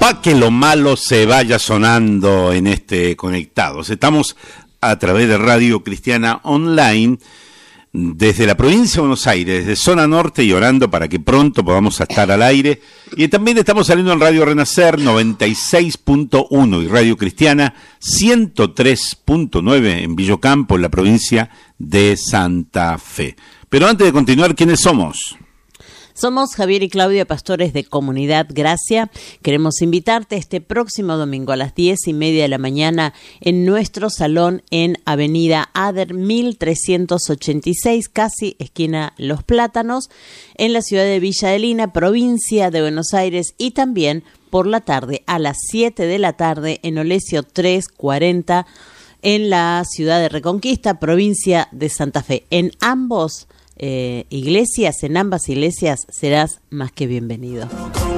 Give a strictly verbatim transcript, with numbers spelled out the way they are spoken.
Pa' que lo malo se vaya sonando en este Conectados. Estamos a través de Radio Cristiana Online desde la provincia de Buenos Aires, desde Zona Norte, y orando para que pronto podamos estar al aire. Y también estamos saliendo en Radio Renacer noventa y seis punto uno y Radio Cristiana ciento tres punto nueve en Villocampo, en la provincia de Santa Fe. Pero antes de continuar, ¿quiénes somos? Somos Javier y Claudia, pastores de Comunidad Gracia. Queremos invitarte este próximo domingo a las diez y media de la mañana en nuestro salón en Avenida Ader mil trescientos ochenta y seis, casi esquina Los Plátanos, en la ciudad de Villa de Lina, provincia de Buenos Aires, y también por la tarde a las siete de la tarde en Olesio trescientos cuarenta en la ciudad de Reconquista, provincia de Santa Fe. En ambos Eh, iglesias, en ambas iglesias serás más que bienvenido.